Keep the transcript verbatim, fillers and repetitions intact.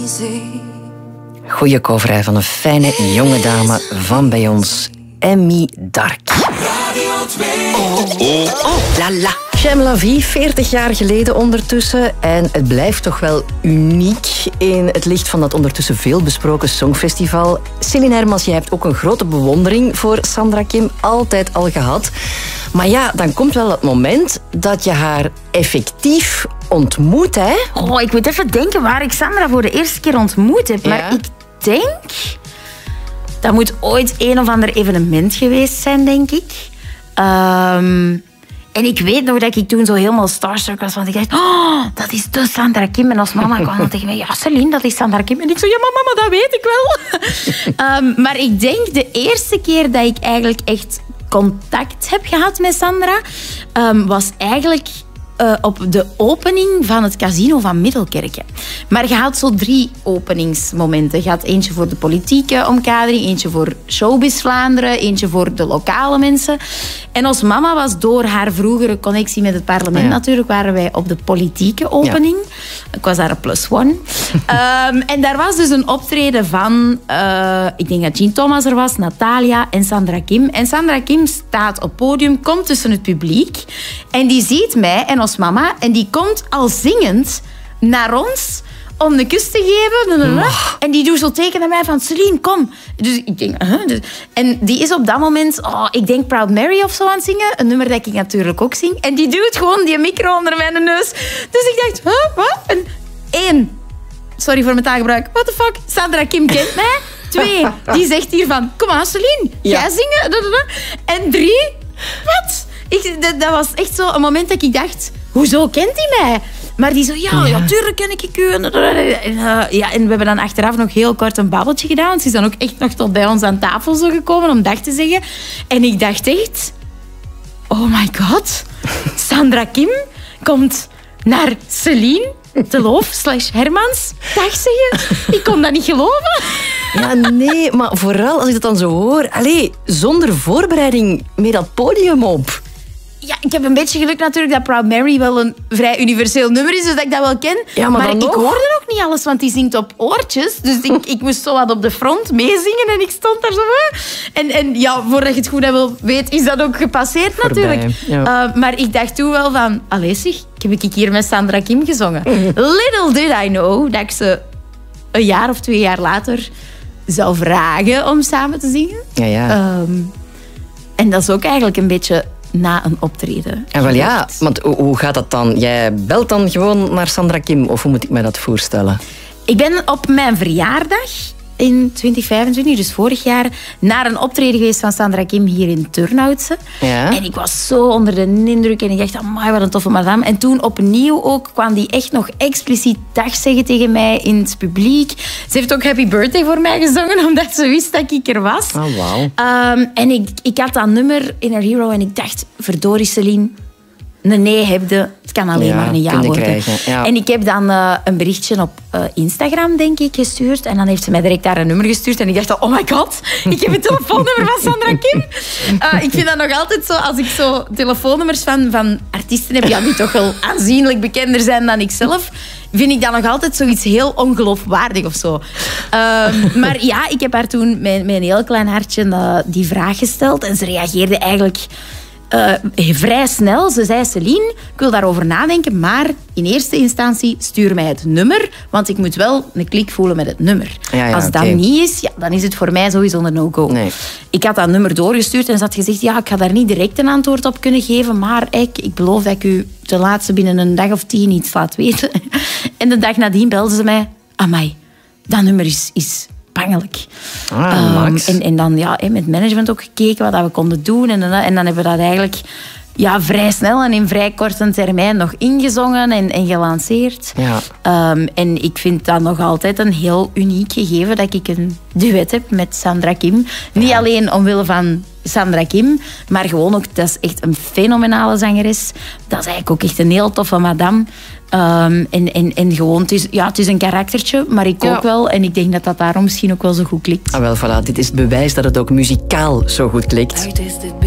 Goeie cover hè, van een fijne jonge dame van bij ons, Emmy Dark. Oh, oh, oh, la la. J'aime la vie, veertig jaar geleden ondertussen. En het blijft toch wel uniek in het licht van dat ondertussen veel besproken Songfestival. Céline Hermans, jij hebt ook een grote bewondering voor Sandra Kim, altijd al gehad. Maar ja, dan komt wel het moment dat je haar effectief ontmoet, hè? Oh, ik moet even denken waar ik Sandra voor de eerste keer ontmoet heb. Maar ja. ik denk... Dat moet ooit een of ander evenement geweest zijn, denk ik. Um, en ik weet nog dat ik toen zo helemaal starstruck was. Want ik dacht, oh, dat is de Sandra Kim. En als mama kwam dan tegen mij, ja, Celine, dat is Sandra Kim. En ik zo, ja, mama, dat weet ik wel. um, maar ik denk de eerste keer dat ik eigenlijk echt contact heb gehad met Sandra, um, was eigenlijk... Uh, op de opening van het casino van Middelkerke. Maar je had zo drie openingsmomenten. Je had eentje voor de politieke omkadering, eentje voor Showbiz Vlaanderen, eentje voor de lokale mensen. En als mama was door haar vroegere connectie met het parlement ja. natuurlijk, waren wij op de politieke opening. Ja. Ik was daar een plus one. um, en daar was dus een optreden van, uh, ik denk dat Jean Thomas er was, Natalia en Sandra Kim. En Sandra Kim staat op het podium, komt tussen het publiek en die ziet mij en als mama en die komt al zingend naar ons om de kus te geven. Oh. En die doet zo teken naar mij van, Celine, kom. Dus ik denk, uh, dus, en die is op dat moment, oh, ik denk Proud Mary of zo aan het zingen. Een nummer dat ik natuurlijk ook zing. En die doet gewoon die micro onder mijn neus. Dus ik dacht, huh, wat? En één, sorry voor mijn taalgebruik, what the fuck? Sandra Kim kent mij. Twee, die zegt hier van, kom aan Celine, ja. jij zingen. En drie, wat? Ik, dat, dat was echt zo een moment dat ik dacht, hoezo kent hij mij? Maar die zo, ja, ja, tuurlijk ken ik u. En, uh, ja, en we hebben dan achteraf nog heel kort een babbeltje gedaan. Want ze is dan ook echt nog tot bij ons aan tafel zo gekomen om dag te zeggen. En ik dacht echt, oh my god, Sandra Kim komt naar Celine de Loof slash Hermans dag zeggen. Ik kon dat niet geloven. Ja, nee, maar vooral als ik dat dan zo hoor, allee, zonder voorbereiding mee dat podium op. Ja, ik heb een beetje geluk natuurlijk dat Proud Mary wel een vrij universeel nummer is, dus dat ik dat wel ken. Ja, maar maar ik nog? hoorde ook niet alles, want die zingt op oortjes. Dus ik, ik moest zo wat op de front meezingen en ik stond daar zo. En, en ja, voordat je het goed wel weet, is dat ook gepasseerd Voorbij, natuurlijk. Ja. Uh, maar ik dacht toen wel van, allee zeg, heb ik hier met Sandra Kim gezongen. Little did I know dat ik ze een jaar of twee jaar later zou vragen om samen te zingen. Ja, ja. Um, en dat is ook eigenlijk een beetje na een optreden. En wel ja, want hoe gaat dat dan? Jij belt dan gewoon naar Sandra Kim, of hoe moet ik me dat voorstellen? Ik ben op mijn verjaardag in twintig vijfentwintig, dus vorig jaar, naar een optreden geweest van Sandra Kim hier in Turnhoutse. Ja. En ik was zo onder de indruk en ik dacht, amai, wat een toffe madame. En toen opnieuw ook kwam die echt nog expliciet dag zeggen tegen mij in het publiek. Ze heeft ook Happy Birthday voor mij gezongen, omdat ze wist dat ik er was. Oh, wow. Um, en ik, ik had dat nummer Inner Hero en ik dacht, verdorie Celine, een nee heb je, het kan alleen ja, maar een ja worden. Ja. En ik heb dan uh, een berichtje op uh, Instagram, denk ik, gestuurd. En dan heeft ze mij direct daar een nummer gestuurd. En ik dacht, oh my god, ik heb het telefoonnummer van Sandra Kim. Uh, ik vind dat nog altijd zo, als ik zo telefoonnummers van, van artiesten heb, ja, die toch wel aanzienlijk bekender zijn dan ik zelf, vind ik dat nog altijd zoiets heel ongeloofwaardig of zo. Uh, maar ja, ik heb haar toen met, met een heel klein hartje uh, die vraag gesteld. En ze reageerde eigenlijk Uh, vrij snel. Ze zei, Celine, ik wil daarover nadenken, maar in eerste instantie stuur mij het nummer, want ik moet wel een klik voelen met het nummer. Ja, ja, Als dat okay. niet is, ja, dan is het voor mij sowieso een no-go. Nee. Ik had dat nummer doorgestuurd en ze had gezegd, ja, ik ga daar niet direct een antwoord op kunnen geven, maar ik, ik beloof dat ik u ten laatste binnen een dag of tien iets laat weten. En de dag nadien belde ze mij, amai, dat nummer is... is bangelijk. Ah, um, en, en dan ja, met management ook gekeken wat we konden doen. En, en dan hebben we dat eigenlijk ja, vrij snel en in vrij korte termijn nog ingezongen en, en gelanceerd. Ja. Um, en ik vind dat nog altijd een heel uniek gegeven dat ik een duet heb met Sandra Kim. Niet ja. alleen omwille van Sandra Kim, maar gewoon ook, dat is echt een fenomenale zangeres. Dat is eigenlijk ook echt een heel toffe madame. Um, en, en, en gewoon, het is, ja, het is een karaktertje, maar ik ja. ook wel. En ik denk dat dat daarom misschien ook wel zo goed klikt. Ah, wel, voilà. Dit is het bewijs dat het ook muzikaal zo goed klikt.